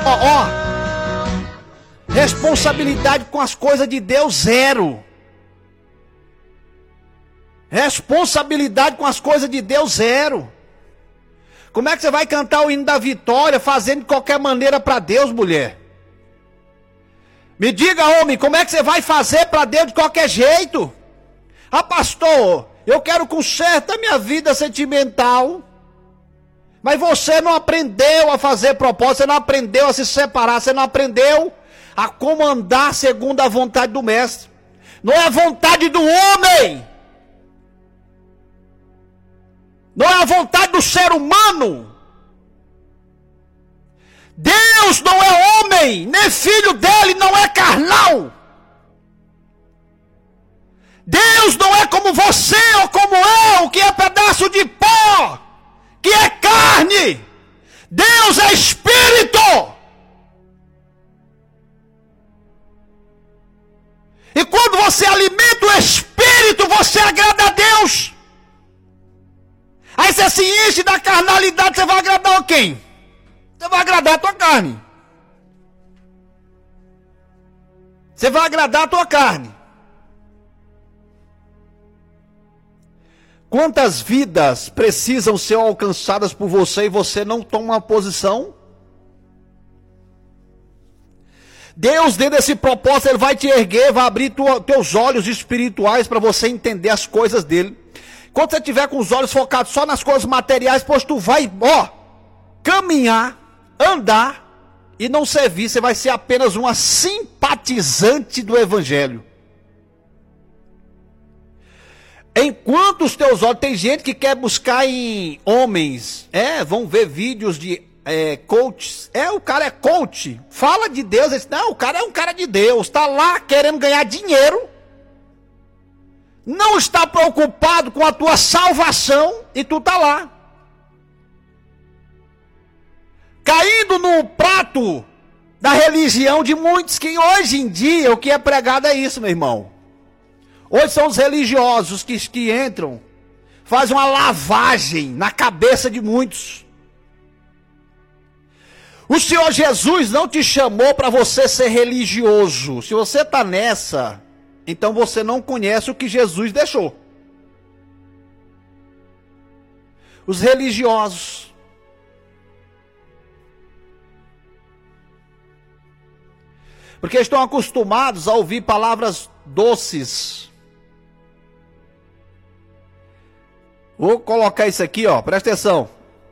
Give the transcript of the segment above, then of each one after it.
Responsabilidade com as coisas de Deus, zero. Responsabilidade com as coisas de Deus, zero. Como é que você vai cantar o hino da vitória fazendo de qualquer maneira para Deus, mulher? Me diga, homem, como é que você vai fazer para Deus de qualquer jeito? Ah, pastor, eu quero consertar minha vida sentimental. Mas você não aprendeu a fazer propósito, você não aprendeu a se separar, você não aprendeu a comandar segundo a vontade do mestre. Não é a vontade do homem. Não é a vontade do ser humano. Deus não é homem, nem filho dele, não é carnal. Deus não é como você ou como eu, que é pedaço de pó, que é carne. Deus é espírito. E quando você alimenta o espírito, você agrada a Deus. Aí você se enche da carnalidade, você vai agradar a quem? Você vai agradar a tua carne. Você vai agradar a tua carne. Quantas vidas precisam ser alcançadas por você e você não toma uma posição? Deus, dentro desse propósito, Ele vai te erguer, vai abrir teus olhos espirituais para você entender as coisas dele. Quando você estiver com os olhos focados só nas coisas materiais, pois tu vai, caminhar, andar e não servir. Você vai ser apenas uma simpatizante do Evangelho. Enquanto os teus olhos, tem gente que quer buscar em homens, vão ver vídeos de coaches, o cara é coach, fala de Deus, ele diz, não, o cara é um cara de Deus, está lá querendo ganhar dinheiro, não está preocupado com a tua salvação, e tu está lá, caindo no prato da religião de muitos, que hoje em dia o que é pregado é isso, meu irmão. Hoje são os religiosos que entram, fazem uma lavagem na cabeça de muitos. O Senhor Jesus não te chamou para você ser religioso. Se você está nessa, então você não conhece o que Jesus deixou. Os religiosos. Porque estão acostumados a ouvir palavras doces. Vou colocar isso aqui, presta atenção.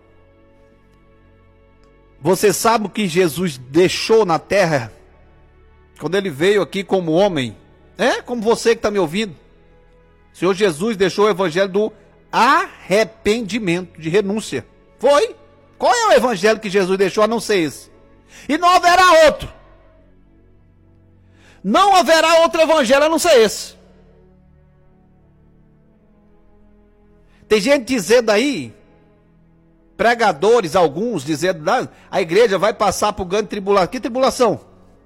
Você sabe o que Jesus deixou na terra? Quando ele veio aqui como homem. Como você que está me ouvindo. O Senhor Jesus deixou o evangelho do arrependimento, de renúncia. Foi? Qual é o evangelho que Jesus deixou a não ser esse? E não haverá outro. Não haverá outro evangelho a não ser esse. Tem gente dizendo aí, pregadores, alguns, dizendo, a igreja vai passar por grande tribulação. Que tribulação?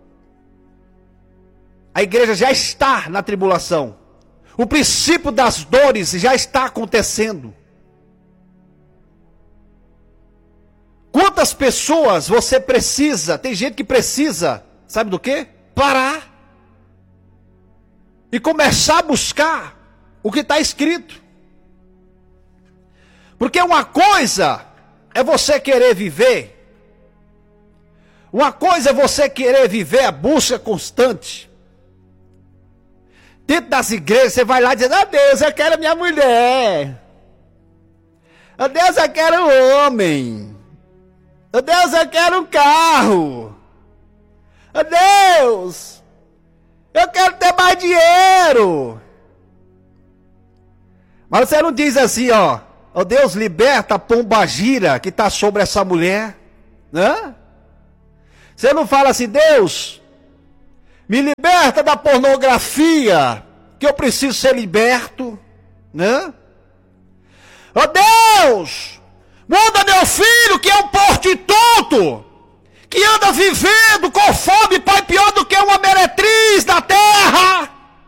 A igreja já está na tribulação. O princípio das dores já está acontecendo. Quantas pessoas você precisa? Tem gente que precisa, sabe do quê? Parar. E começar a buscar o que está escrito. Porque uma coisa é você querer viver. Uma coisa é você querer viver a busca constante. Dentro das igrejas você vai lá dizendo, Deus, eu quero minha mulher. Deus, eu quero um homem. Deus, eu quero um carro. Deus, eu quero ter mais dinheiro. Mas você não diz assim, Deus, liberta a pombagira que está sobre essa mulher. Você não fala assim, Deus, me liberta da pornografia, que eu preciso ser liberto. Deus, muda meu filho, que é um prostituto, que anda vivendo com fome, pai, pior do que uma meretriz da terra.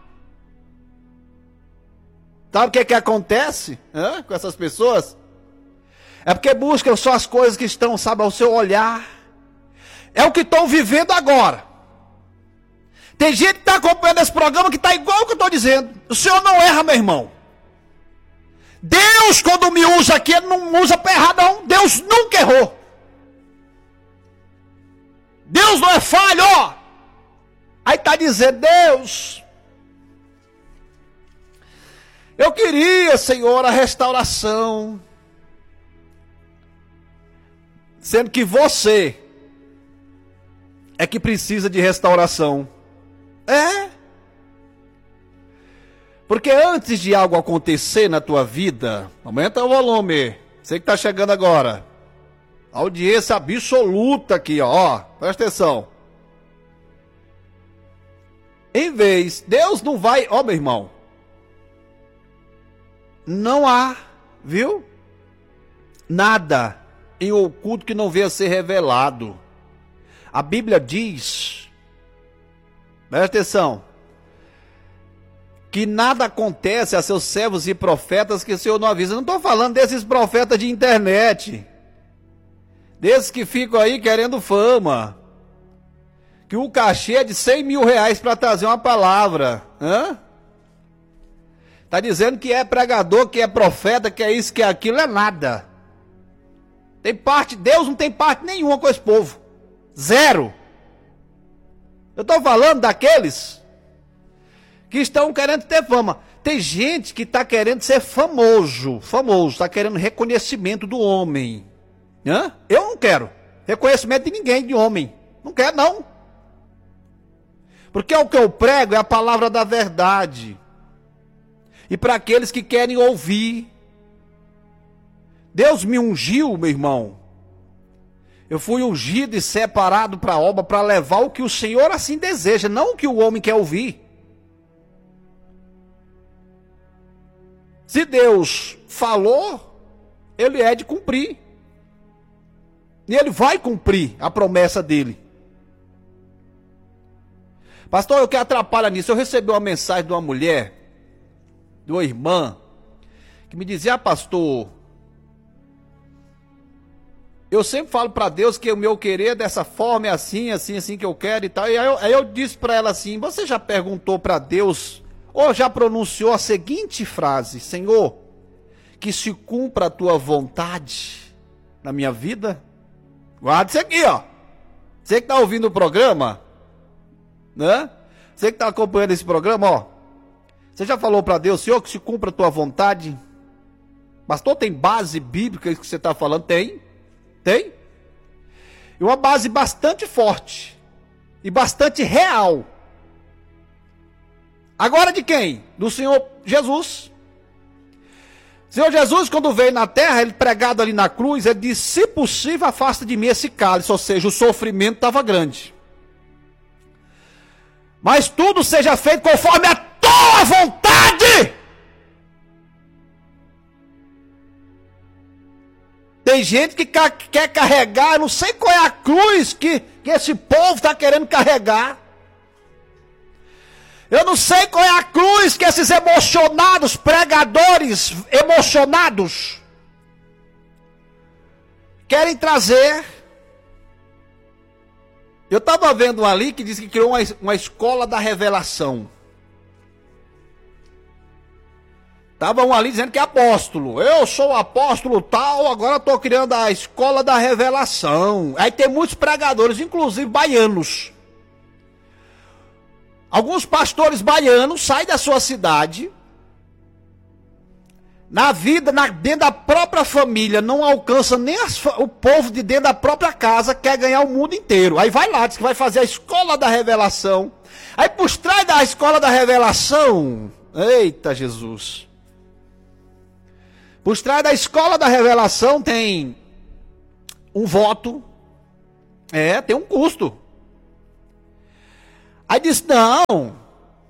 Sabe o que acontece com essas pessoas? É porque buscam só as coisas que estão, sabe, ao seu olhar. É o que estão vivendo agora. Tem gente que está acompanhando esse programa que está igual o que eu estou dizendo. O senhor não erra, meu irmão. Deus, quando me usa aqui, ele não usa para errar, não. Deus nunca errou. Deus não é falho, ó. Aí está dizendo, Deus, eu queria, Senhor, a restauração. Sendo que você é que precisa de restauração. É. Porque antes de algo acontecer na tua vida, aumenta o volume. Você que está chegando agora. Audiência absoluta aqui, ó. Presta atenção. Em vez, Deus não vai, ó meu irmão. Não há, viu? Nada em oculto que não venha a ser revelado. A Bíblia diz, presta atenção, que nada acontece a seus servos e profetas que o Senhor não avisa. Eu não estou falando desses profetas de internet, desses que ficam aí querendo fama, que o cachê é de 100 mil reais para trazer uma palavra. Está dizendo que é pregador, que é profeta, que é isso, que é aquilo, é nada. Tem parte, Deus não tem parte nenhuma com esse povo. Zero. Eu estou falando daqueles que estão querendo ter fama. Tem gente que está querendo ser famoso, está querendo reconhecimento do homem. Eu não quero reconhecimento de ninguém, de homem. Não quero, não. Porque o que eu prego é a palavra da verdade. E para aqueles que querem ouvir. Deus me ungiu, meu irmão. Eu fui ungido e separado para a obra, para levar o que o Senhor assim deseja, não o que o homem quer ouvir. Se Deus falou, Ele é de cumprir. E Ele vai cumprir a promessa dEle. Pastor, eu que atrapalho nisso. Eu recebi uma mensagem de uma mulher, de uma irmã, que me dizia, pastor, eu sempre falo para Deus que o meu querer é dessa forma, é assim, assim, assim que eu quero e tal. E aí eu disse para ela assim, você já perguntou para Deus, ou já pronunciou a seguinte frase, Senhor, que se cumpra a tua vontade na minha vida? Guarda isso aqui, ó. Você que está ouvindo o programa, né? Você que está acompanhando esse programa, ó. Você já falou para Deus, Senhor, que se cumpra a tua vontade? Pastor, tem base bíblica isso que você está falando? Tem. Tem. E uma base bastante forte. E bastante real. Agora de quem? Do Senhor Jesus. O Senhor Jesus, quando veio na terra, ele pregado ali na cruz, ele disse, se possível, afasta de mim esse cálice. Ou seja, o sofrimento estava grande. Mas tudo seja feito conforme a tua vontade. Tem gente que quer carregar, eu não sei qual é a cruz que esse povo está querendo carregar. Eu não sei qual é a cruz que esses emocionados, pregadores emocionados, querem trazer. Eu estava vendo um ali que disse que criou uma escola da revelação. Estava um ali dizendo que é apóstolo. Eu sou apóstolo tal, agora estou criando a escola da revelação. Aí tem muitos pregadores, inclusive baianos. Alguns pastores baianos saem da sua cidade, na vida, dentro da própria família, não alcança nem o povo de dentro da própria casa, quer ganhar o mundo inteiro. Aí vai lá, diz que vai fazer a escola da revelação. Aí por trás da escola da revelação, eita Jesus... Por trás da escola da revelação tem um voto, tem um custo. Aí diz, não,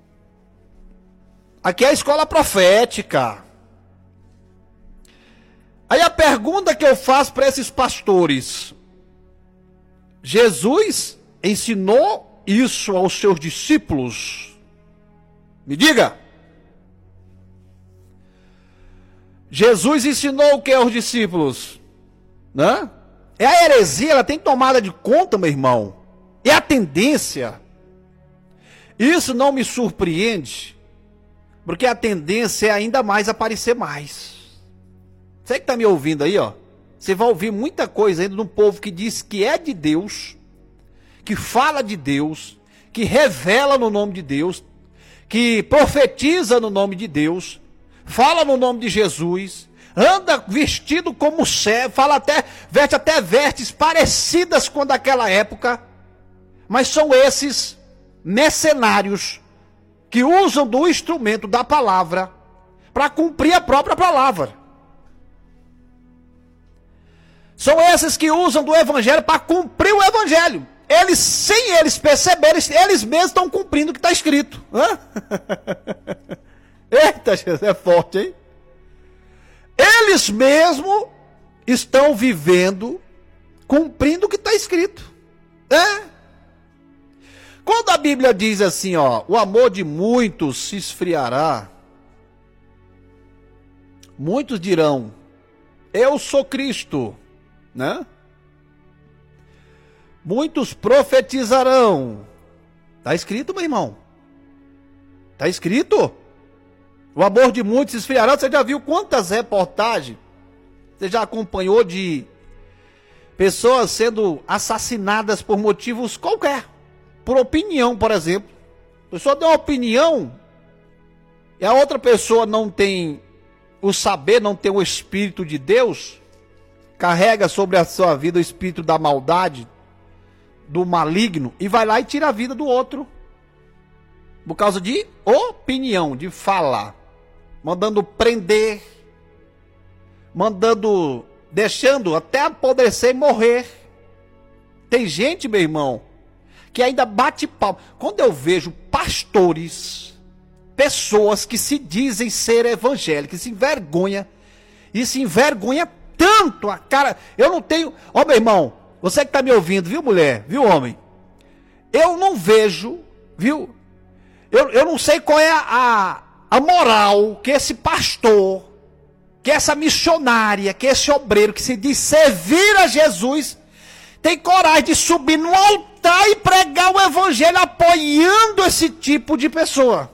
aqui é a escola profética. Aí a pergunta que eu faço para esses pastores, Jesus ensinou isso aos seus discípulos? Me diga. Jesus ensinou o que aos discípulos? Né? É a heresia, ela tem tomada de conta, meu irmão. E a tendência, isso não me surpreende, porque a tendência é ainda mais aparecer mais. Você que está me ouvindo aí, ó, você vai ouvir muita coisa ainda de um povo que diz que é de Deus, que fala de Deus, que revela no nome de Deus, que profetiza no nome de Deus, fala no nome de Jesus, anda vestido como servo, veste até vestes parecidas com a daquela época, mas são esses mercenários que usam do instrumento da palavra para cumprir a própria palavra. São esses que usam do evangelho para cumprir o evangelho. Eles, sem eles perceberem, eles mesmos estão cumprindo o que está escrito. Eita, Jesus, é forte, hein? Eles mesmos estão vivendo, cumprindo o que está escrito. Quando a Bíblia diz assim, ó, o amor de muitos se esfriará, muitos dirão, eu sou Cristo, né? Muitos profetizarão. Está escrito, meu irmão? Está escrito? O amor de muitos se esfriará. Você já viu quantas reportagens? Você já acompanhou de pessoas sendo assassinadas por motivos qualquer? Por opinião, por exemplo. A pessoa deu uma opinião e a outra pessoa não tem o saber, não tem o Espírito de Deus, carrega sobre a sua vida o espírito da maldade, do maligno, e vai lá e tira a vida do outro por causa de opinião, de falar, mandando prender, deixando até apodrecer e morrer. Tem gente, meu irmão, que ainda bate palma. Quando eu vejo pastores, pessoas que se dizem ser evangélicos, se envergonha, e se envergonha tanto a cara. Eu não tenho, ó meu irmão, você que está me ouvindo, viu mulher, viu homem, eu não vejo, viu, eu não sei qual é a moral que esse pastor, que essa missionária, que esse obreiro que se diz servir a Jesus, tem coragem de subir no altar e pregar o evangelho apoiando esse tipo de pessoa.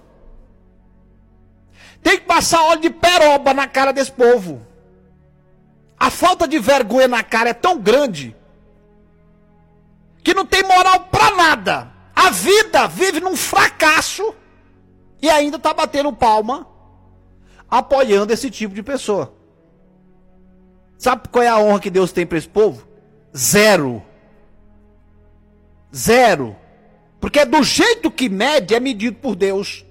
Tem que passar óleo de peroba na cara desse povo. A falta de vergonha na cara é tão grande que não tem moral para nada. A vida vive num fracasso e ainda está batendo palma apoiando esse tipo de pessoa. Sabe qual é a honra que Deus tem para esse povo? Zero. Zero. Porque do jeito que mede é medido por Deus.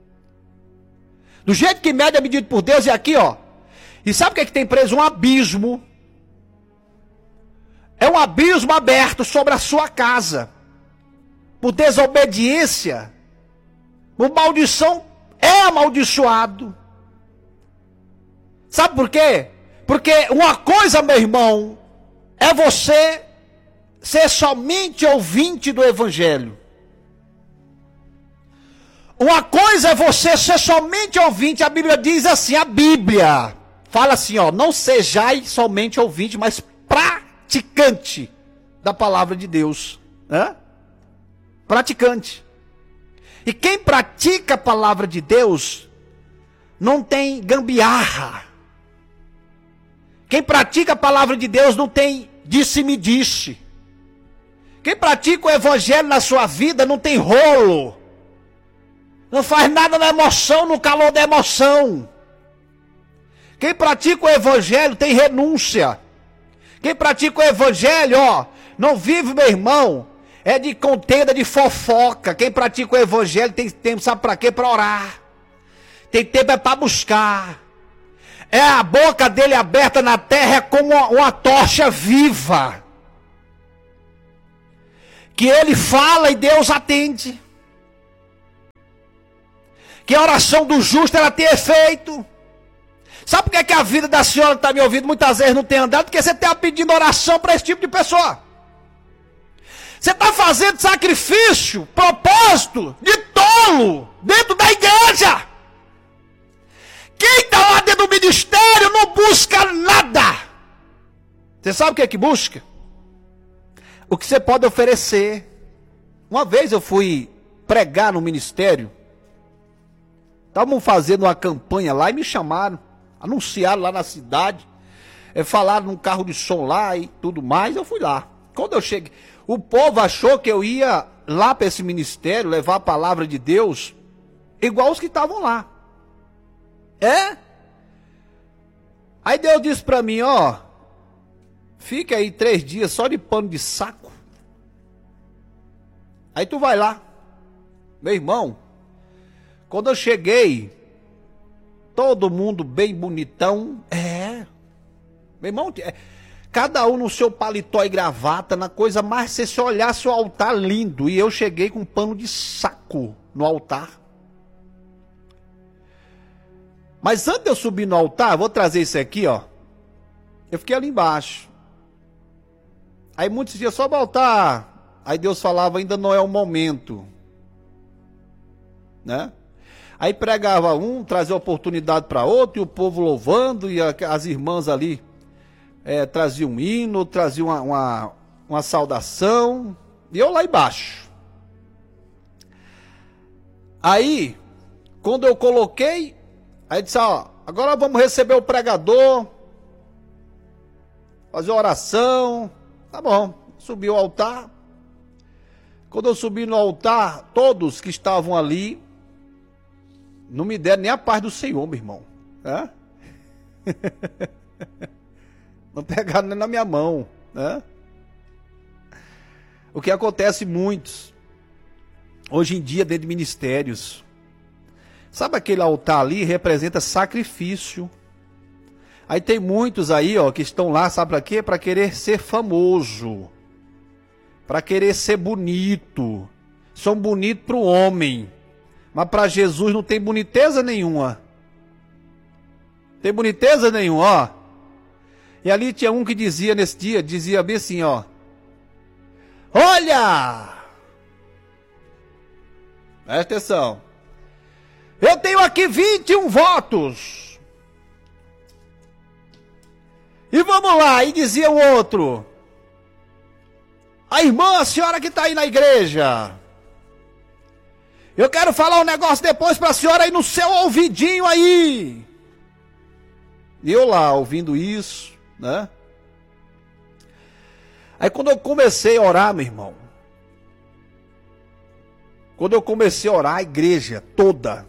Do jeito que mede é medido por Deus. E aqui, ó, e sabe o que é que tem preso? Um abismo. É um abismo aberto sobre a sua casa. Por desobediência. Por maldição. É amaldiçoado. Sabe por quê? Porque uma coisa, meu irmão, é você ser somente ouvinte do evangelho. Uma coisa é você ser somente ouvinte. A Bíblia diz assim, a Bíblia fala assim, ó, não sejais somente ouvinte, mas praticante da palavra de Deus. Praticante. E quem pratica a palavra de Deus não tem gambiarra. Quem pratica a palavra de Deus não tem disse-me-disse. Quem pratica o evangelho na sua vida não tem rolo. Não faz nada na emoção, no calor da emoção. Quem pratica o evangelho tem renúncia. Quem pratica o evangelho, ó, não vive, meu irmão, é de contenda, de fofoca. Quem pratica o evangelho tem tempo, sabe para quê? Para orar. Tem tempo é para buscar. É a boca dele aberta na terra, é como uma tocha viva. Que ele fala e Deus atende. Que a oração do justo ela tem efeito. Sabe por que, é que a vida da senhora que está me ouvindo muitas vezes não tem andado? Porque você está pedindo oração para esse tipo de pessoa. Você está fazendo sacrifício, propósito de tolo dentro da igreja. Quem está lá dentro do ministério não busca nada. Você sabe o que é que busca? O que você pode oferecer. Uma vez eu fui pregar no ministério, estavam fazendo uma campanha lá e me chamaram, anunciaram lá na cidade, falaram num carro de som lá e tudo mais, eu fui lá. Quando eu cheguei, o povo achou que eu ia lá para esse ministério levar a palavra de Deus, igual os que estavam lá. Aí Deus disse para mim, ó, fica aí 3 dias só de pano de saco. Aí tu vai lá. Meu irmão, quando eu cheguei, todo mundo bem bonitão. Meu irmão, cada um no seu paletó e gravata, na coisa mais, se você olhasse o altar lindo. E eu cheguei com um pano de saco no altar. Mas antes de eu subir no altar, vou trazer isso aqui, ó. Eu fiquei ali embaixo. Aí muitos dias só voltar. Aí Deus falava, ainda não é o momento. Né? Aí pregava um, trazia oportunidade para outro, e o povo louvando, e as irmãs ali traziam um hino, traziam uma saudação, e eu lá embaixo. Aí, quando eu coloquei, aí disse, ó, agora vamos receber o pregador, fazer oração. Tá bom, subi ao altar. Quando eu subi no altar, todos que estavam ali não me deram nem a paz do Senhor, meu irmão. Não pegaram nem na minha mão. O que acontece muitos hoje em dia dentro de ministérios. Sabe aquele altar ali representa sacrifício. Aí tem muitos aí, ó, que estão lá, sabe para quê? Para querer ser famoso. Para querer ser bonito. São bonitos para o homem. Mas para Jesus não tem boniteza nenhuma. Tem boniteza nenhuma, ó. E ali tinha um que dizia nesse dia, dizia bem assim, ó. Olha! Presta atenção. Eu tenho aqui 21 votos. E vamos lá, e dizia o outro. A senhora que está aí na igreja. Eu quero falar um negócio depois para a senhora aí no seu ouvidinho aí. E eu lá, ouvindo isso, né? Aí quando eu comecei a orar, meu irmão. Quando eu comecei a orar, a igreja toda.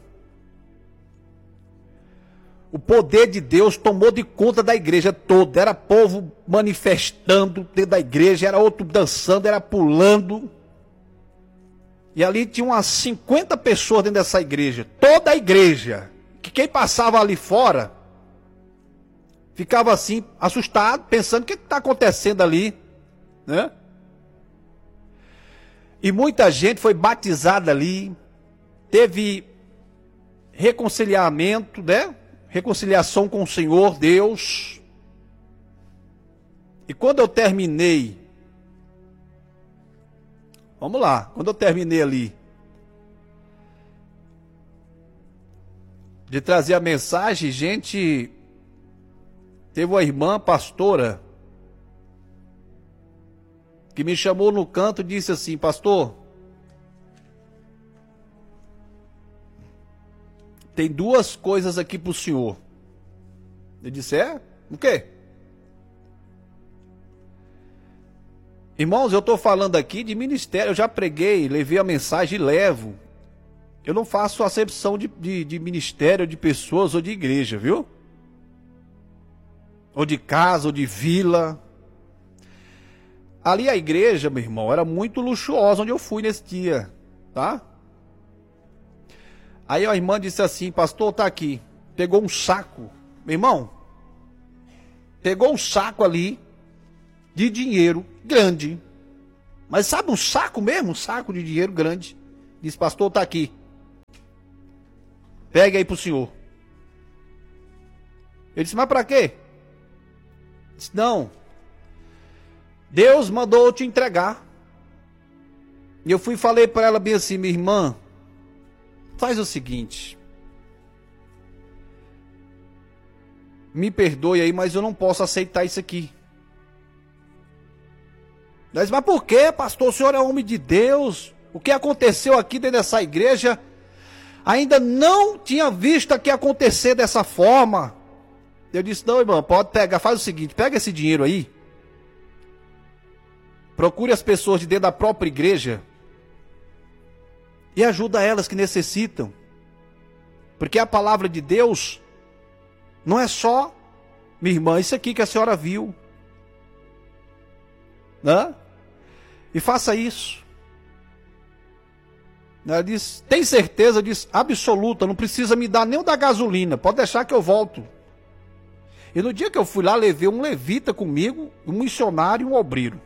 O poder de Deus tomou de conta da igreja toda. Era povo manifestando dentro da igreja, era outro dançando, era pulando. E ali tinha umas 50 pessoas dentro dessa igreja. Toda a igreja. Que quem passava ali fora ficava assim, assustado, pensando o que está acontecendo ali. Né? E muita gente foi batizada ali. Teve reconciliamento, né? Reconciliação com o Senhor Deus. E quando eu terminei, vamos lá, quando eu terminei ali de trazer a mensagem, gente, teve uma irmã pastora que me chamou no canto e disse assim, pastor, tem 2 coisas aqui para o senhor. Eu disse, o quê? Irmãos, eu estou falando aqui de ministério, eu já preguei, levei a mensagem e levo. Eu não faço acepção de ministério, de pessoas ou de igreja, viu? Ou de casa, ou de vila. Ali a igreja, meu irmão, era muito luxuosa onde eu fui nesse dia, tá? Aí a irmã disse assim, pastor, tá aqui. Pegou um saco, meu irmão. Pegou um saco ali de dinheiro grande. Mas sabe um saco mesmo? Um saco de dinheiro grande. Disse, pastor, tá aqui. Pegue aí pro senhor. Ele disse, mas pra quê? Disse, não. Deus mandou eu te entregar. E eu fui e falei para ela bem assim, minha irmã, faz o seguinte. Me perdoe aí, mas eu não posso aceitar isso aqui. Mas por quê, pastor? O senhor é homem de Deus. O que aconteceu aqui dentro dessa igreja, ainda não tinha visto aqui acontecer dessa forma. Eu disse, não, irmão, pode pegar, faz o seguinte, pega esse dinheiro aí, procure as pessoas de dentro da própria igreja e ajuda elas que necessitam. Porque a palavra de Deus não é só, minha irmã, isso aqui que a senhora viu, né? E faça isso. Ela disse, tem certeza? Eu disse, absoluta, não precisa me dar nem o da gasolina, pode deixar que eu volto. E no dia que eu fui lá, levei um levita comigo, um missionário e um obreiro.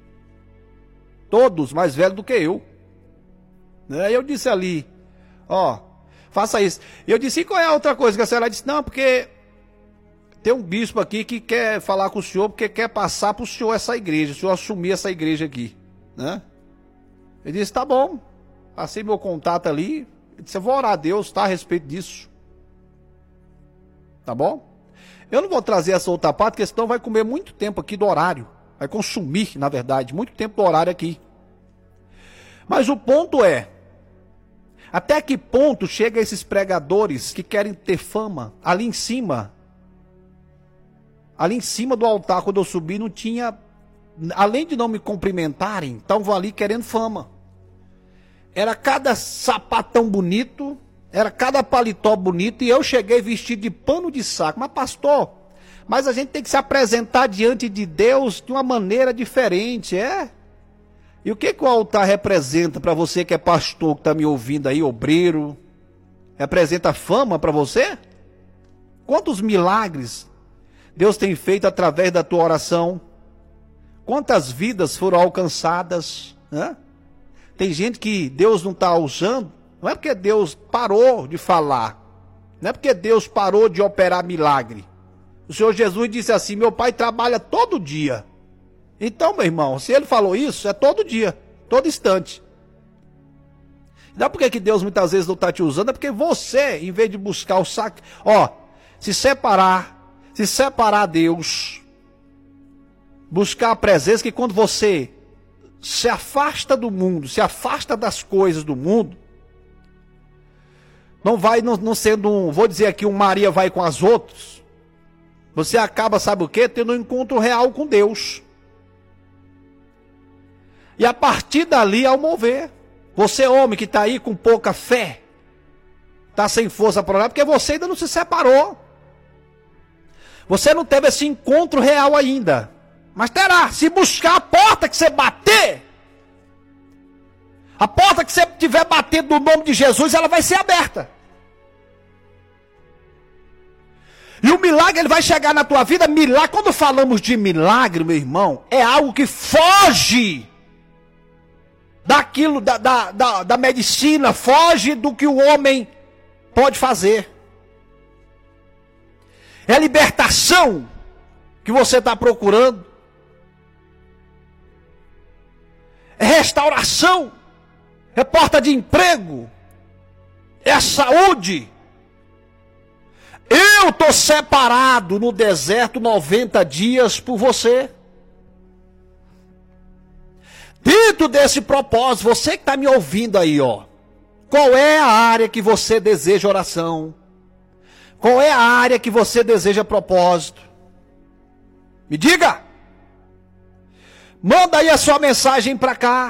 Todos mais velhos do que eu. Aí eu disse ali, ó, faça isso. E eu disse, e qual é a outra coisa que a senhora disse? Não, porque tem um bispo aqui que quer falar com o senhor, porque quer passar para o senhor essa igreja, o senhor assumir essa igreja aqui, né? Eu disse, tá bom. Passei meu contato ali, eu disse, eu vou orar a Deus, tá, a respeito disso. Tá bom? Eu não vou trazer essa outra parte, porque senão vai comer muito tempo aqui do horário. Vai consumir, na verdade, muito tempo do horário aqui. Mas o ponto é, até que ponto chega esses pregadores que querem ter fama? Ali em cima do altar, quando eu subi, não tinha, além de não me cumprimentarem, estavam ali querendo fama. Era cada sapatão bonito, era cada paletó bonito, e eu cheguei vestido de pano de saco. Mas pastor, mas a gente tem que se apresentar diante de Deus de uma maneira diferente, é? E o que o altar representa para você que é pastor, que está me ouvindo aí, obreiro? Representa fama para você? Quantos milagres Deus tem feito através da tua oração? Quantas vidas foram alcançadas? Né? Tem gente que Deus não está usando, não é porque Deus parou de falar, não é porque Deus parou de operar milagre. O Senhor Jesus disse assim, meu pai trabalha todo dia. Então, meu irmão, se ele falou isso, é todo dia, todo instante. Não é porque Deus muitas vezes não está te usando, é porque você, em vez de buscar o saco, se separar a Deus, buscar a presença, que quando você se afasta do mundo, se afasta das coisas do mundo, não vai não sendo vou dizer aqui, um Maria vai com as outras, você acaba, sabe o quê? Tendo um encontro real com Deus. E a partir dali, ao mover, você homem que está aí com pouca fé, está sem força para orar, porque você ainda não se separou. Você não teve esse encontro real ainda. Mas terá, se buscar a porta que você bater, a porta que você estiver batendo no nome de Jesus, ela vai ser aberta. E o milagre, ele vai chegar na tua vida. Milagre, quando falamos de milagre, meu irmão, é algo que foge daquilo, da medicina, foge do que o homem pode fazer. É a libertação que você está procurando. É restauração. É porta de emprego. É a saúde. Eu estou separado no deserto 90 dias por você. Dentro desse propósito, você que está me ouvindo aí, qual é a área que você deseja oração? Qual é a área que você deseja propósito? Me diga. Manda aí a sua mensagem para cá.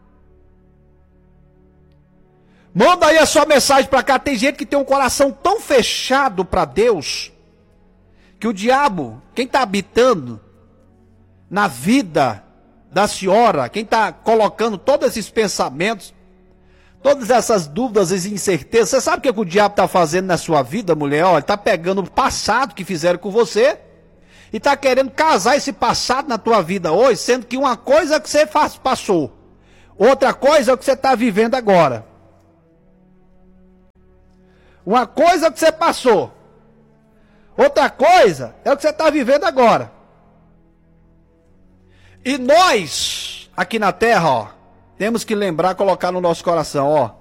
Manda aí a sua mensagem para cá. Tem gente que tem um coração tão fechado para Deus, que o diabo, quem está habitando na vida da senhora, quem está colocando todos esses pensamentos, todas essas dúvidas e incertezas, você sabe o que o diabo está fazendo na sua vida, mulher? Ele está pegando o passado que fizeram com você e está querendo casar esse passado na tua vida hoje, sendo que uma coisa é que você passou, outra coisa é o que você está vivendo agora. Uma coisa é o que você passou, outra coisa é o que você está vivendo agora. E nós, aqui na terra, temos que lembrar, colocar no nosso coração,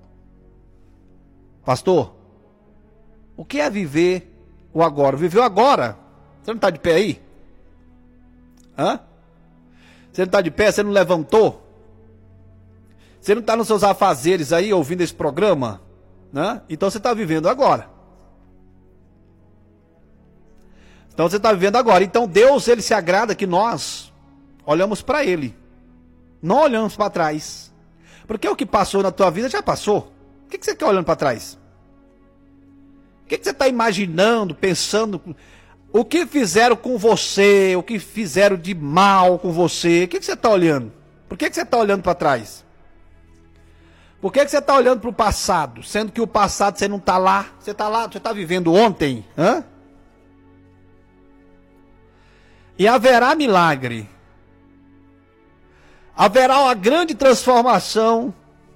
pastor, o que é viver o agora? Viveu agora? Você não está de pé aí? Hã? Você não está de pé? Você não levantou? Você não está nos seus afazeres aí, ouvindo esse programa? Né? Então você está vivendo agora. Então você está vivendo agora. Então Deus, ele se agrada que nós olhamos para ele. Não olhamos para trás. Porque o que passou na tua vida já passou. O que você quer olhando para trás? O que você está imaginando, pensando? O que fizeram com você? O que fizeram de mal com você? O que você está olhando? Por que você está olhando para trás? Por que você está olhando para o passado? Sendo que o passado você não está lá. Você está lá, você está vivendo ontem. Hã? E haverá milagre. Haverá uma grande transformação.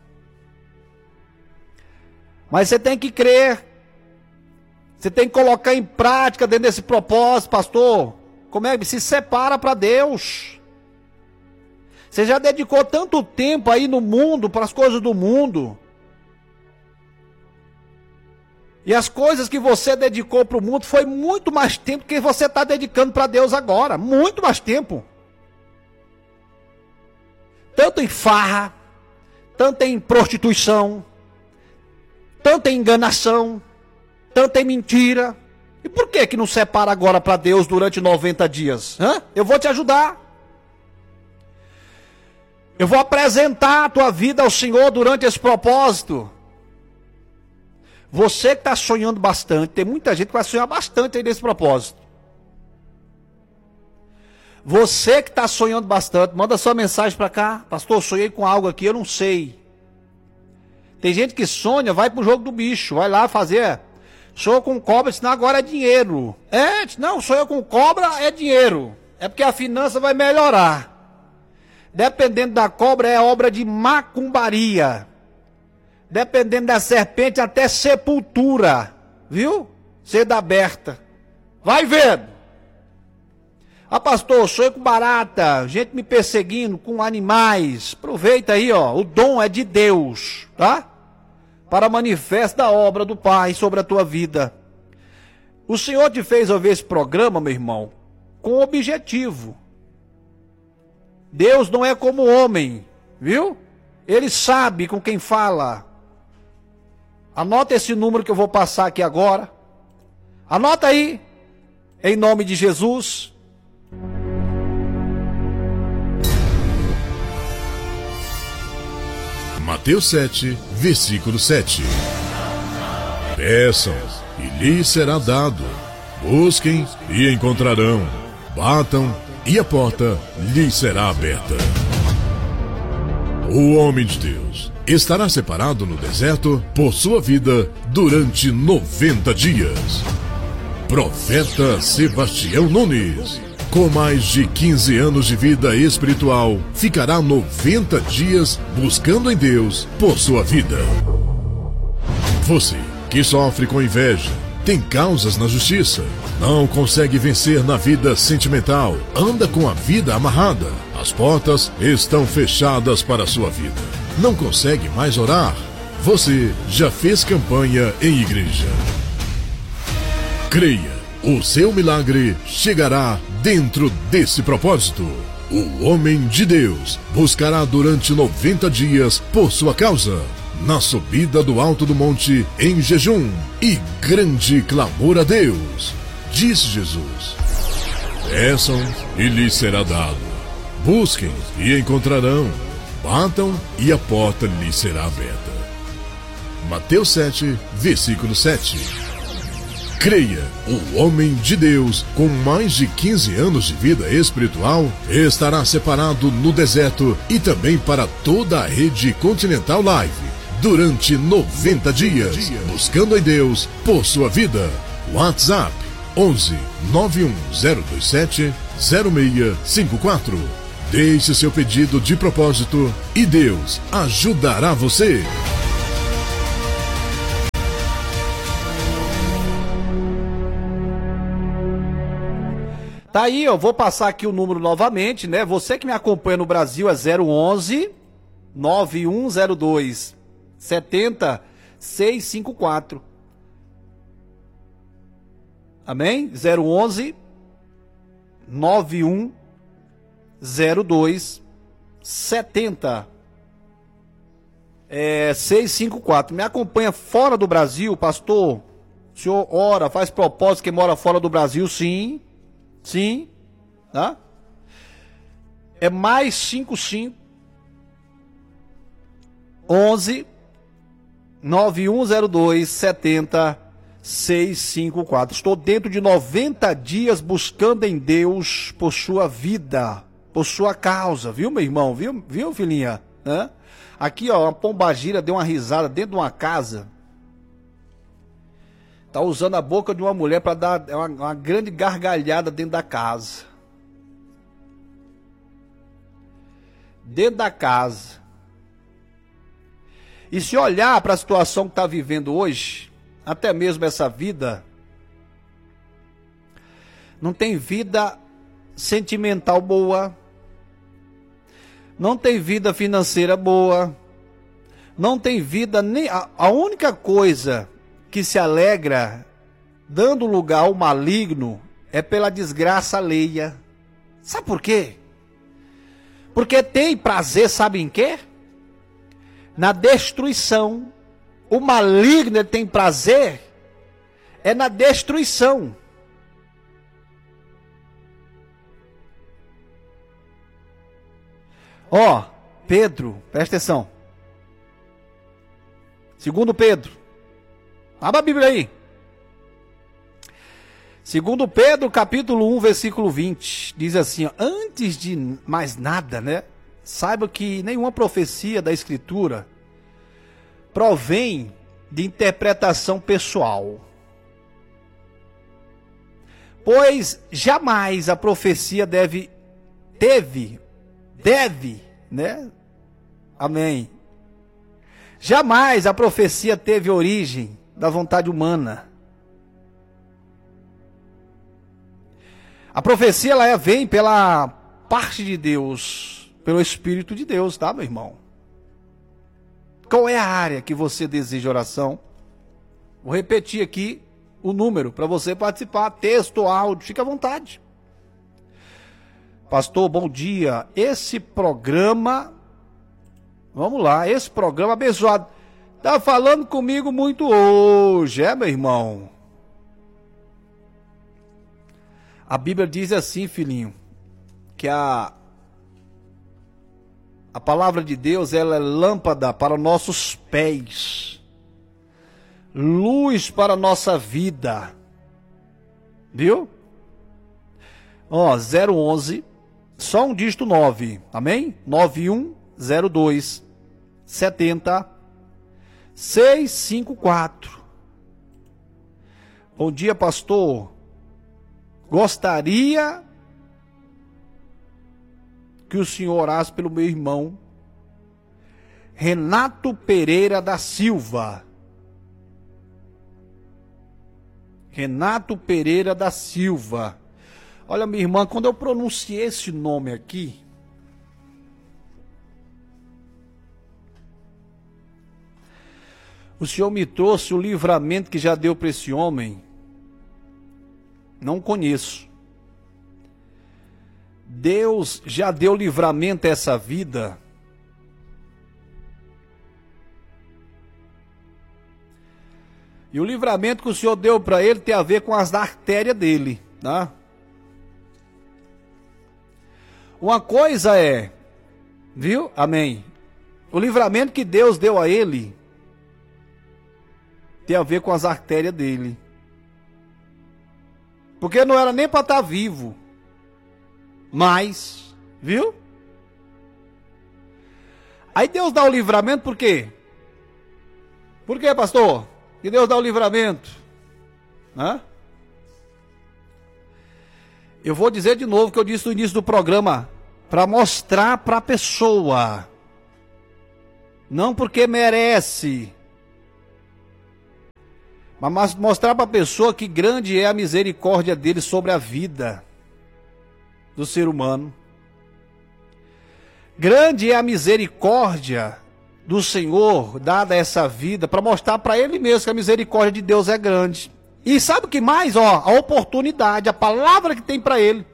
Mas você tem que crer. Você tem que colocar em prática dentro desse propósito, pastor. Como é que se separa para Deus? Você já dedicou tanto tempo aí no mundo, para as coisas do mundo. E as coisas que você dedicou para o mundo foi muito mais tempo que você está dedicando para Deus agora. Muito mais tempo. Tanto em farra, tanto em prostituição, tanto em enganação, tanto em mentira. E por que não separa agora para Deus durante 90 dias? Hã? Eu vou te ajudar. Eu vou apresentar a tua vida ao Senhor durante esse propósito. Você que está sonhando bastante, tem muita gente que vai sonhar bastante aí nesse propósito. Você que está sonhando bastante, manda sua mensagem para cá. Pastor, eu sonhei com algo aqui, eu não sei. Tem gente que sonha, vai pro jogo do bicho, vai lá fazer. Sonhou com cobra, senão agora é dinheiro. Não, sonhou com cobra é dinheiro. É porque a finança vai melhorar. Dependendo da cobra é obra de macumbaria. Dependendo da serpente até sepultura. Viu? Seda aberta. Vai vendo. Ah, pastor, sonhei com barata, gente me perseguindo, com animais. Aproveita aí, ó. O dom é de Deus, tá? Para manifestar a obra do Pai sobre a tua vida. O Senhor te fez ouvir esse programa, meu irmão, com objetivo. Deus não é como homem, viu? Ele sabe com quem fala. Anota esse número que eu vou passar aqui agora. Anota aí, em nome de Jesus. Mateus 7, versículo 7. Peçam, e lhes será dado. Busquem, e encontrarão. Batam, e a porta lhes será aberta. O homem de Deus estará separado no deserto por sua vida durante 90 dias. Profeta Sebastião Nunes, com mais de 15 anos de vida espiritual, ficará 90 dias buscando em Deus por sua vida. Você que sofre com inveja, tem causas na justiça, não consegue vencer na vida sentimental, anda com a vida amarrada, as portas estão fechadas para a sua vida, não consegue mais orar, você já fez campanha em igreja. Creia, o seu milagre chegará dentro desse propósito. O homem de Deus buscará durante 90 dias por sua causa, na subida do alto do monte, em jejum e grande clamor a Deus. Disse Jesus: peçam e lhes será dado. Busquem e encontrarão. Batam e a porta lhes será aberta. Mateus 7, versículo 7. Creia, o homem de Deus, com mais de 15 anos de vida espiritual, estará separado no deserto e também para toda a rede Continental Live, durante 90 dias, buscando em Deus por sua vida. WhatsApp 11 91027 0654. Deixe seu pedido de propósito e Deus ajudará você. Tá aí, eu vou passar aqui o número novamente, né? Você que me acompanha no Brasil é 011 9102 70654. Amém? 011 9102 70 654. Me acompanha fora do Brasil, pastor? O senhor ora, faz propósito quem mora fora do Brasil? Sim. Sim. Tá? É mais 55 11 9102 70654. Estou dentro de 90 dias buscando em Deus por sua vida, por sua causa, viu, meu irmão? Viu, filhinha? Hã? Aqui, ó, uma pombagira deu uma risada dentro de uma casa. Tá usando a boca de uma mulher para dar uma grande gargalhada dentro da casa. Dentro da casa. E se olhar para a situação que está vivendo hoje, até mesmo essa vida, não tem vida sentimental boa, não tem vida financeira boa, não tem vida nem... A única coisa que se alegra, dando lugar ao maligno, é pela desgraça alheia. Sabe por quê? Porque tem prazer, sabe em quê? Na destruição. O maligno ele tem prazer é na destruição. Ó, Pedro, presta atenção. Segundo Pedro. Abra a Bíblia aí. Segundo Pedro, capítulo 1, versículo 20. Diz assim, ó, antes de mais nada, né? Saiba que nenhuma profecia da Escritura provém de interpretação pessoal. Pois jamais a profecia deve, né? Amém. Jamais a profecia teve origem da vontade humana. A profecia ela vem pela parte de Deus, pelo Espírito de Deus, tá, meu irmão? Qual é a área que você deseja oração? Vou repetir aqui o número para você participar, texto, áudio, fica à vontade. Pastor, bom dia. Esse programa, vamos lá, esse programa abençoado, tá falando comigo muito hoje, meu irmão? A Bíblia diz assim, filhinho, que a palavra de Deus, ela é lâmpada para nossos pés, luz para a nossa vida, viu? Ó, 011, só um dígito 9, amém? 9102 70 654. Bom dia, pastor. Gostaria que o senhor orasse pelo meu irmão Renato Pereira da Silva. Renato Pereira da Silva. Olha, minha irmã, quando eu pronunciei esse nome aqui, o senhor me trouxe o livramento que já deu para esse homem. Não conheço. Deus já deu livramento a essa vida. E o livramento que o Senhor deu para ele tem a ver com as artérias dele, tá? Uma coisa é, viu? Amém. O livramento que Deus deu a ele tem a ver com as artérias dele. Porque não era nem para estar vivo. Mas, viu? Aí Deus dá o livramento por quê? Por quê, pastor? Que Deus dá o livramento? Hã? Eu vou dizer de novo o que eu disse no início do programa. Para mostrar para a pessoa. Não porque merece. Mas mostrar para a pessoa que grande é a misericórdia dele sobre a vida do ser humano. Grande é a misericórdia do Senhor dada a essa vida para mostrar para ele mesmo que a misericórdia de Deus é grande. E sabe o que mais? Ó, a oportunidade, a palavra que tem para ele.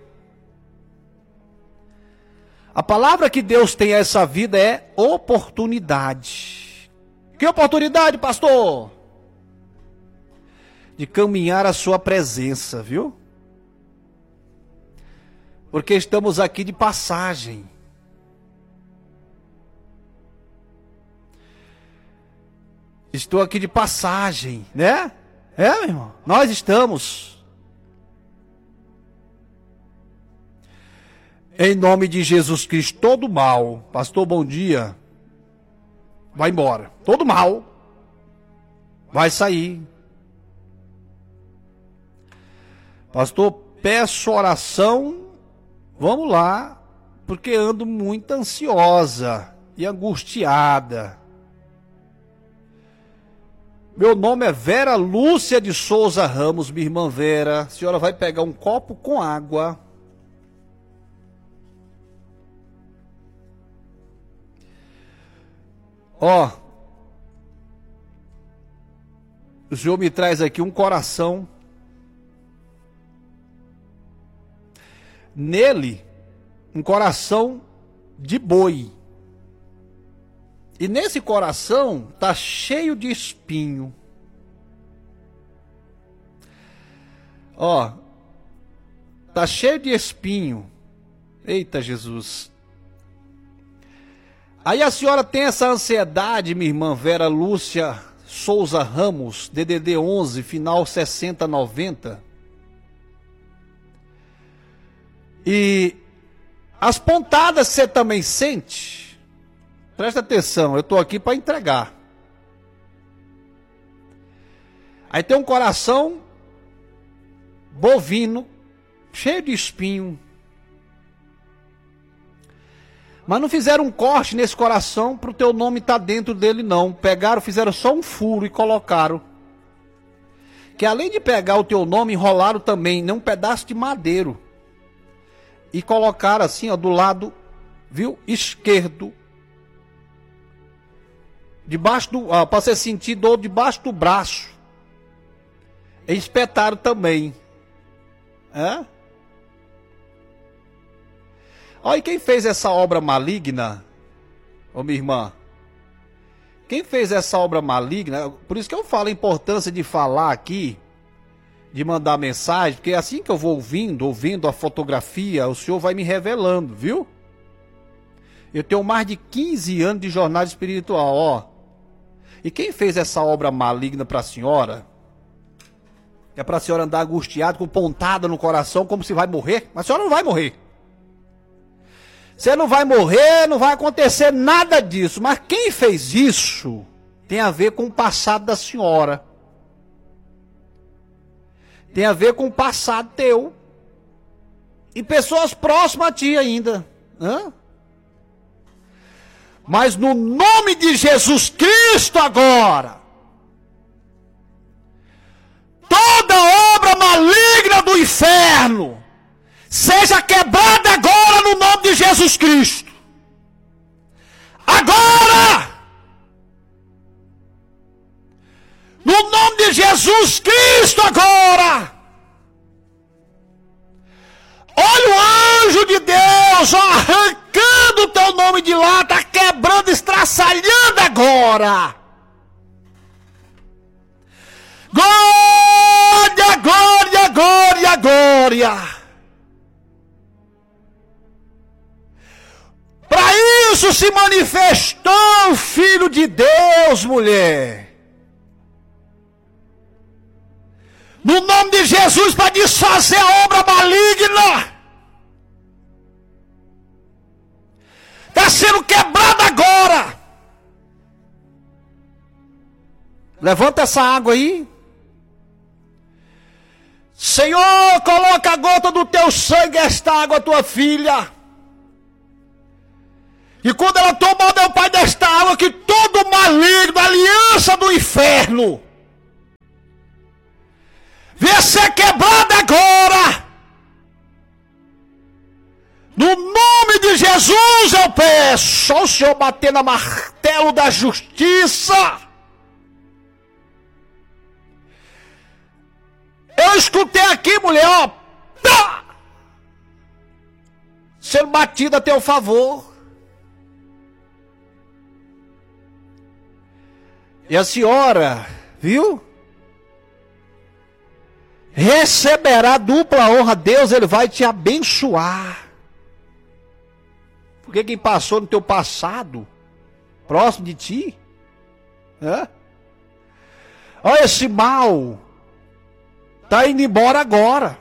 A palavra que Deus tem a essa vida é oportunidade. Que oportunidade, pastor? De caminhar a sua presença, viu? Porque estamos aqui de passagem. Estou aqui de passagem, né? Meu irmão, nós estamos. Em nome de Jesus Cristo, todo mal, pastor, bom dia, vai embora. Todo mal vai sair. Pastor, peço oração, vamos lá, porque ando muito ansiosa e angustiada. Meu nome é Vera Lúcia de Souza Ramos, minha irmã Vera. A senhora vai pegar um copo com água. Ó, o Senhor me traz aqui um coração. Nele, um coração de boi. E nesse coração tá cheio de espinho. Ó, tá cheio de espinho. Eita Jesus. Aí a senhora tem essa ansiedade, minha irmã Vera Lúcia Souza Ramos, DDD 11, final 6090. E as pontadas você também sente? Presta atenção, eu estou aqui para entregar. Aí tem um coração bovino, cheio de espinho. Mas não fizeram um corte nesse coração para o teu nome estar dentro dele, não. Pegaram, fizeram só um furo e colocaram. Que além de pegar o teu nome, enrolaram também num pedaço de madeiro. E colocaram assim, ó, do lado, viu, esquerdo. Debaixo do, para você sentir dor debaixo do braço. E espetaram também. Olha, e quem fez essa obra maligna, ô minha irmã? Quem fez essa obra maligna, por isso que eu falo a importância de falar aqui, de mandar mensagem, porque assim que eu vou ouvindo a fotografia, o Senhor vai me revelando, viu? Eu tenho mais de 15 anos de jornada espiritual, ó. E quem fez essa obra maligna para a senhora? É para a senhora andar angustiada, com pontada no coração, como se vai morrer? Mas a senhora não vai morrer. Você não vai morrer, não vai acontecer nada disso. Mas quem fez isso tem a ver com o passado da senhora. Tem a ver com o passado teu. E pessoas próximas a ti ainda. Mas no nome de Jesus Cristo agora, toda obra maligna do inferno seja quebrada agora no nome de Jesus Cristo. Agora! No nome de Jesus Cristo agora! Olha o anjo de Deus, ó, arrancando o teu nome de lá, tá quebrando, estraçalhando agora. Glória, glória, glória, glória. Para isso se manifestou o Filho de Deus, mulher. No nome de Jesus, para desfazer a obra maligna. Está sendo quebrada agora. Levanta essa água aí. Senhor, coloca a gota do teu sangue, esta água, tua filha. E quando ela tomar, meu Pai, desta água, que todo maligno, aliança do inferno, venha ser quebrada agora. No nome de Jesus eu peço. Só o Senhor bater no martelo da justiça. Eu escutei aqui, mulher, ó, pá, sendo batida a teu favor. E a senhora, viu? Receberá dupla honra. Deus, Ele vai te abençoar. Porque quem passou no teu passado, próximo de ti, olha, esse mal está indo embora agora.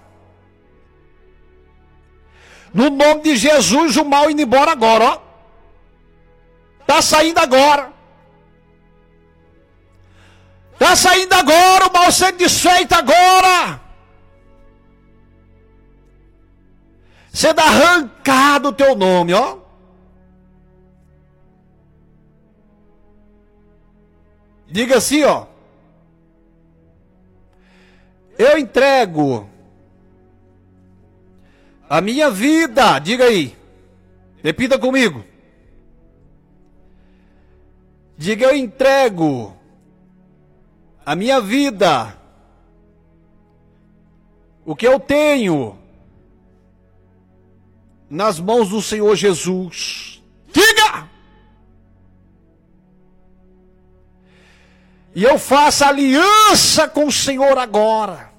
No nome de Jesus, o mal indo embora agora, ó. Está saindo agora. Está saindo agora, o mal sendo desfeito agora. Sendo arrancado o teu nome, ó. Diga assim, ó. Eu entrego a minha vida, diga aí. Repita comigo. Diga, eu entrego a minha vida, o que eu tenho, nas mãos do Senhor Jesus. Diga! E eu faço aliança com o Senhor agora.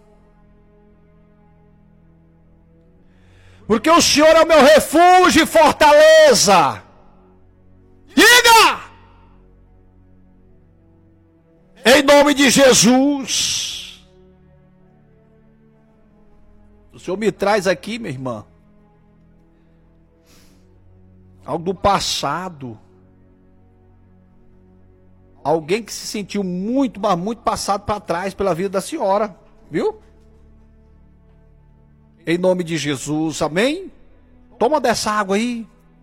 Porque o Senhor é o meu refúgio e fortaleza. Diga! Em nome de Jesus. O Senhor me traz aqui, minha irmã, algo do passado. Alguém que se sentiu muito, mas muito passado para trás pela vida da senhora. Viu? Em nome de Jesus, amém? Toma dessa água aí.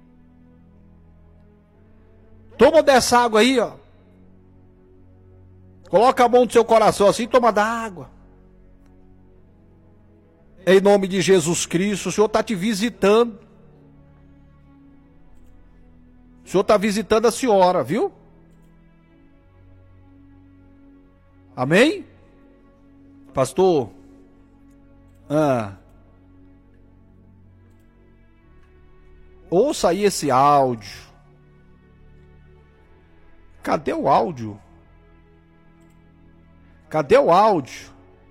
Toma dessa água aí, ó. Coloca a mão no seu coração assim, toma da água. Em nome de Jesus Cristo, o Senhor está te visitando. O Senhor está visitando a senhora, viu? Amém? Pastor? Ouça aí esse áudio. Cadê o áudio? Cadê o áudio?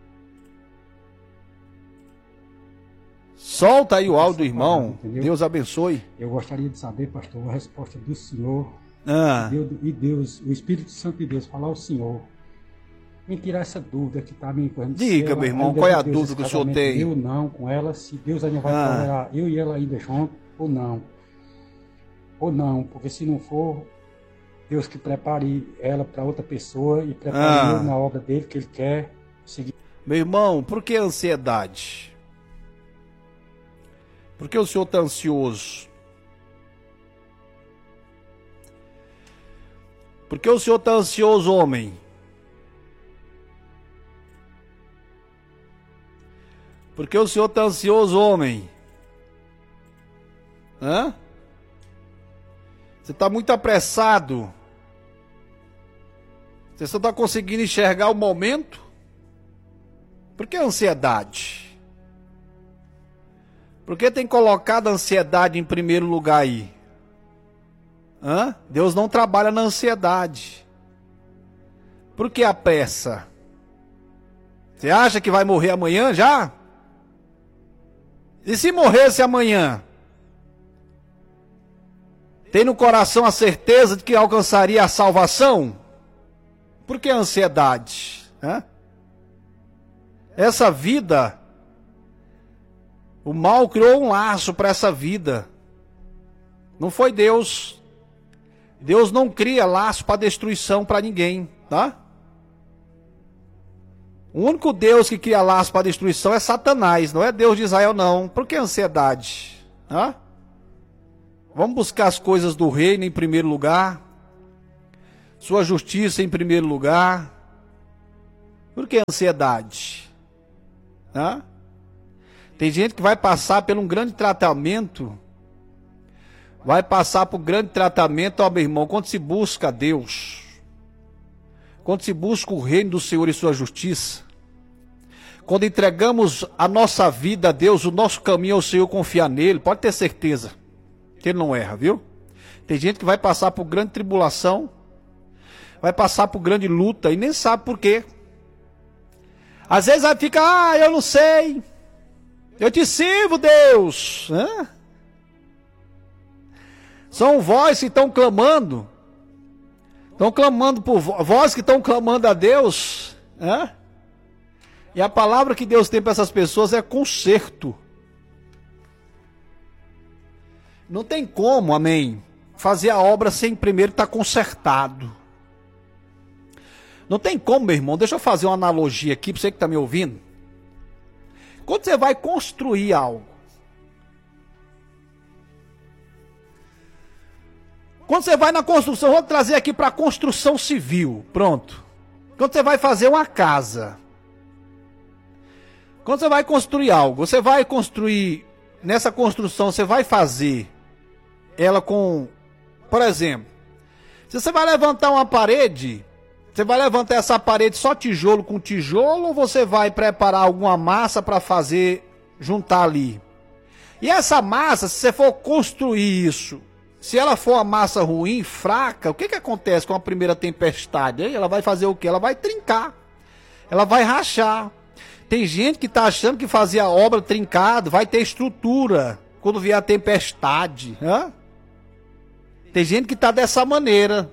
Solta aí o áudio do irmão. Deus abençoe. Eu gostaria de saber, pastor, a resposta do Senhor. E Deus, o Espírito Santo de Deus, falar ao Senhor. Me tirar essa dúvida que está me encorrendo. Diga, meu irmão, qual é a dúvida que o senhor tem? Eu não com ela, se Deus ainda vai tolerar eu e ela ainda junto, ou não. Ou não, porque se não for, Deus que prepare ela para outra pessoa e prepare eu na obra dele que ele quer seguir. Meu irmão, por que ansiedade? Por que o senhor está ansioso? Por que o senhor está ansioso, homem? Por que o senhor está ansioso, homem? Você está muito apressado. Você só está conseguindo enxergar o momento? Por que ansiedade? Por que tem colocado a ansiedade em primeiro lugar aí? Deus não trabalha na ansiedade. Por que a pressa? Você acha que vai morrer amanhã já? E se morresse amanhã? Tem no coração a certeza de que alcançaria a salvação? Por que a ansiedade? Essa vida, o mal criou um laço para essa vida. Não foi Deus. Deus não cria laço para destruição para ninguém, tá? O único Deus que cria laço para destruição é Satanás, não é Deus de Israel, não. Por que ansiedade? Vamos buscar as coisas do reino em primeiro lugar, sua justiça em primeiro lugar. Por que ansiedade? Tem gente que vai passar por um grande tratamento. Vai passar por um grande tratamento, ó, meu irmão, quando se busca Deus. Quando se busca o reino do Senhor e sua justiça, quando entregamos a nossa vida a Deus, o nosso caminho ao Senhor, confiar nele, pode ter certeza que ele não erra, viu? Tem gente que vai passar por grande tribulação, vai passar por grande luta e nem sabe por quê. Às vezes vai ficar, eu não sei, eu te sirvo, Deus. São vozes que estão clamando por vozes que estão clamando a Deus. E a palavra que Deus tem para essas pessoas é conserto. Não tem como, amém, fazer a obra sem primeiro estar consertado. Não tem como, meu irmão. Deixa eu fazer uma analogia aqui para você que está me ouvindo. Quando você vai construir algo, quando você vai na construção, vou trazer aqui para a construção civil, pronto. Quando você vai fazer uma casa, quando você vai construir algo, você vai construir, nessa construção, você vai fazer ela com, por exemplo, se você vai levantar uma parede, você vai levantar essa parede só tijolo com tijolo, ou você vai preparar alguma massa para fazer, juntar ali? E essa massa, se você for construir isso, se ela for uma massa ruim, fraca, o que acontece com a primeira tempestade? Ela vai fazer o quê? Ela vai trincar, ela vai rachar. Tem gente que está achando que fazer a obra trincado vai ter estrutura quando vier a tempestade. Tem gente que está dessa maneira.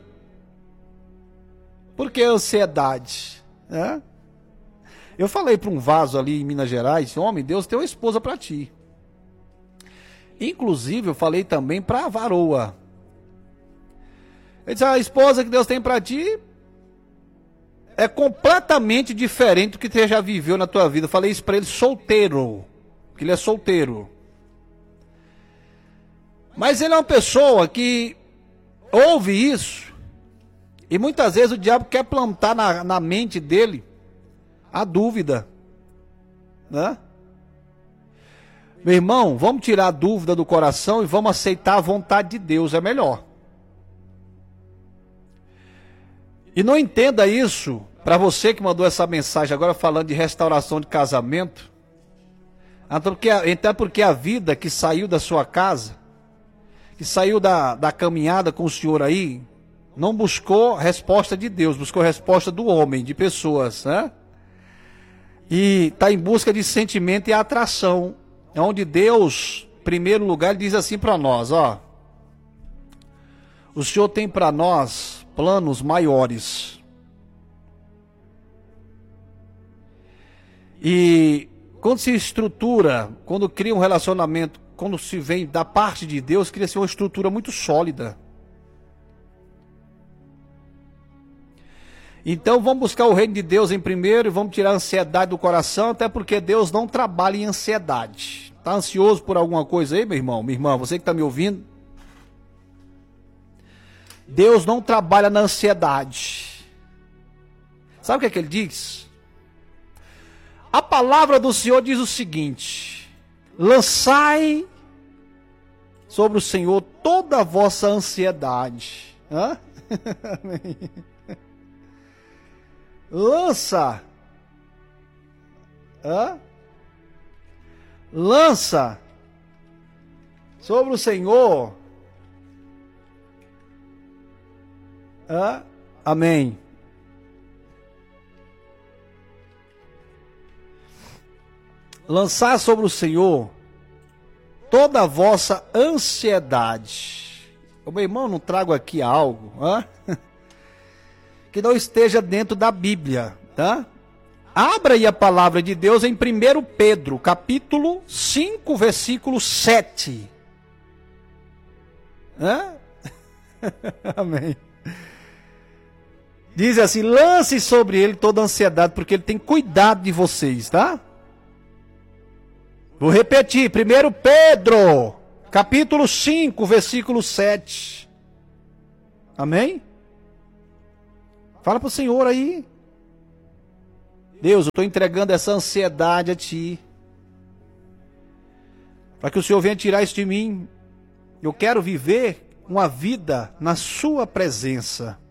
Por que ansiedade? Eu falei para um vaso ali em Minas Gerais, homem, Deus tem uma esposa para ti. Inclusive, eu falei também para a varoa. Ele disse, a esposa que Deus tem para ti é completamente diferente do que você já viveu na tua vida. Eu falei isso para ele solteiro, que ele é solteiro. Mas ele é uma pessoa que ouve isso, e muitas vezes o diabo quer plantar na mente dele a dúvida, né? Meu irmão, vamos tirar a dúvida do coração e vamos aceitar a vontade de Deus, é melhor. E não entenda isso, para você que mandou essa mensagem agora falando de restauração de casamento, até porque a vida que saiu da sua casa, que saiu da caminhada com o Senhor aí, não buscou resposta de Deus, buscou resposta do homem, de pessoas, né? E está em busca de sentimento e atração, onde Deus, em primeiro lugar, diz assim para nós, ó, o Senhor tem para nós planos maiores. E quando se estrutura, quando cria um relacionamento, quando se vem da parte de Deus, cria ser uma estrutura muito sólida. Então vamos buscar o reino de Deus em primeiro e vamos tirar a ansiedade do coração, até porque Deus não trabalha em ansiedade. Está ansioso por alguma coisa aí, meu irmão? Minha irmã, você que está me ouvindo? Deus não trabalha na ansiedade. Sabe o que ele diz? A palavra do Senhor diz o seguinte: lançai sobre o Senhor toda a vossa ansiedade. Amém. Lança. Lança sobre o Senhor. Amém. Lançar sobre o Senhor toda a vossa ansiedade. O meu irmão, não trago aqui algo que não esteja dentro da Bíblia, tá? Abra aí a palavra de Deus em 1 Pedro, capítulo 5, versículo 7. Amém. Diz assim: lance sobre ele toda a ansiedade, porque ele tem cuidado de vocês, tá? Vou repetir, 1 Pedro, capítulo 5, versículo 7. Amém? Fala para o Senhor aí. Deus, eu estou entregando essa ansiedade a Ti, para que o Senhor venha tirar isso de mim. Eu quero viver uma vida na Sua presença.